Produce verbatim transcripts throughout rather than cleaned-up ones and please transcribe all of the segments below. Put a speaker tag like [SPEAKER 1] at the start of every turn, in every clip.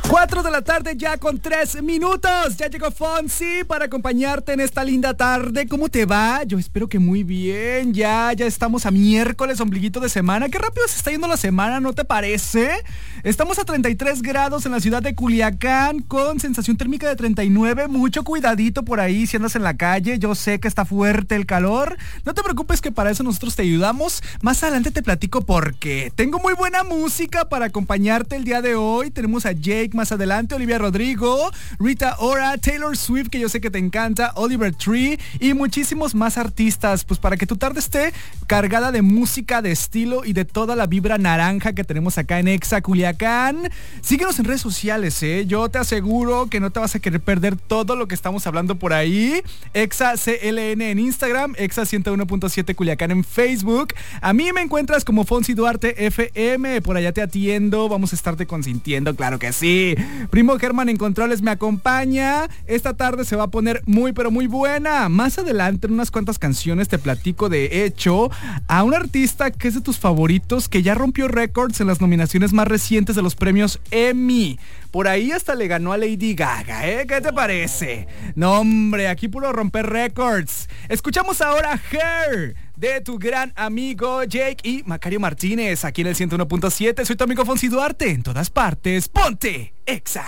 [SPEAKER 1] cuatro de la tarde ya con tres minutos. Ya llegó Fonsi para acompañarte en esta linda tarde. ¿Cómo te va? Yo espero que muy bien. Ya, ya estamos a miércoles, ombliguito de semana. Qué rápido se está yendo la semana, ¿no te parece? Estamos a treinta y tres grados en la ciudad de Culiacán con sensación térmica de treinta y nueve. Mucho cuidadito por ahí si andas en la calle. Yo sé que está fuerte el calor. No te preocupes que para eso nosotros te ayudamos. Más adelante te platico por qué. Tengo muy buena música para acompañarte el día de hoy. Tenemos a Jake más adelante, Olivia Rodrigo, Rita Ora, Taylor Swift, que yo sé que te encanta, Oliver Tree y muchísimos más artistas, pues para que tu tarde esté cargada de música, de estilo y de toda la vibra naranja que tenemos acá en Exa Culiacán. Síguenos en redes sociales, ¿eh? Yo te aseguro que no te vas a querer perder todo lo que estamos hablando por ahí. Exa C L N en Instagram, Exa ciento uno punto siete Culiacán en Facebook. A mí me encuentras como Fonsi Duarte F M, por allá te atiendo, vamos a estarte consintiendo, claro que sí. Primo Germán en controles me acompaña. Esta tarde se va a poner muy pero muy buena. Más adelante en unas cuantas canciones te platico de hecho a un artista que es de tus favoritos, que ya rompió récords en las nominaciones más recientes de los premios Emmy. Por ahí hasta le ganó a Lady Gaga, ¿eh? ¿Qué te parece? No hombre, aquí puro romper récords. Escuchamos ahora Her de tu gran amigo Jake y Macario Martínez aquí en el ciento uno punto siete. Soy tu amigo Fonsi Duarte, en todas partes. ¡Ponte Exa!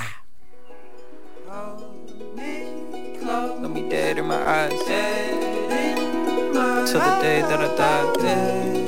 [SPEAKER 2] Let me dead in my eyes till the day that I die.